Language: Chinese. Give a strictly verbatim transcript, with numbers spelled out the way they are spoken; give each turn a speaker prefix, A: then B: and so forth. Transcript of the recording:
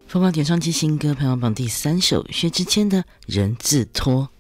A: 疯狂点双击新歌排行榜第三首，薛之谦的《人字拖》。